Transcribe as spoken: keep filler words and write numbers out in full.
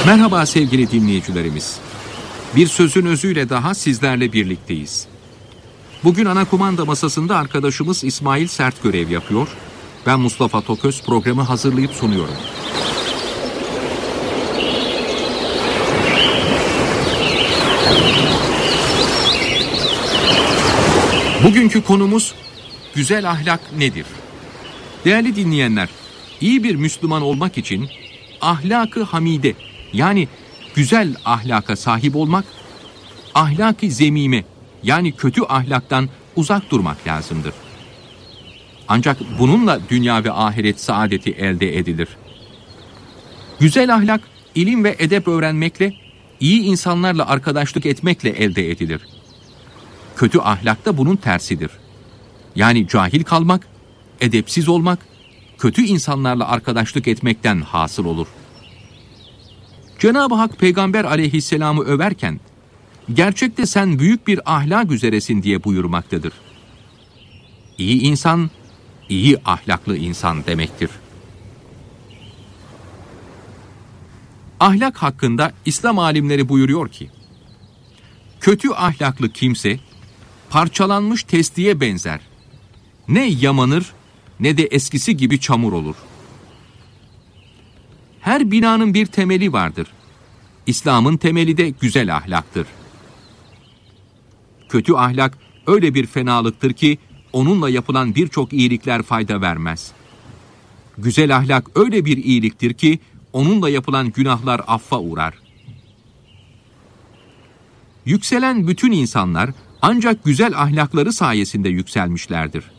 Merhaba sevgili dinleyicilerimiz. Bir sözün özüyle daha sizlerle birlikteyiz. Bugün ana kumanda masasında arkadaşımız İsmail Sert görev yapıyor. Ben Mustafa Toköz programı hazırlayıp sunuyorum. Bugünkü konumuz güzel ahlak nedir? Değerli dinleyenler, iyi bir Müslüman olmak için ahlak-ı hamide, yani güzel ahlaka sahip olmak, ahlak-ı zemime, yani kötü ahlaktan uzak durmak lazımdır. Ancak bununla dünya ve ahiret saadeti elde edilir. Güzel ahlak, ilim ve edep öğrenmekle, iyi insanlarla arkadaşlık etmekle elde edilir. Kötü ahlak da bunun tersidir. Yani cahil kalmak, edepsiz olmak, kötü insanlarla arkadaşlık etmekten hasıl olur. Cenab-ı Hak Peygamber aleyhisselamı överken, gerçekte sen büyük bir ahlak üzeresin diye buyurmaktadır. İyi insan, iyi ahlaklı insan demektir. Ahlak hakkında İslam alimleri buyuruyor ki, kötü ahlaklı kimse, parçalanmış testiye benzer. Ne yamanır, ne de eskisi gibi çamur olur. Her binanın bir temeli vardır. İslam'ın temeli de güzel ahlaktır. Kötü ahlak öyle bir fenalıktır ki onunla yapılan birçok iyilikler fayda vermez. Güzel ahlak öyle bir iyiliktir ki onunla yapılan günahlar affa uğrar. Yükselen bütün insanlar ancak güzel ahlakları sayesinde yükselmişlerdir.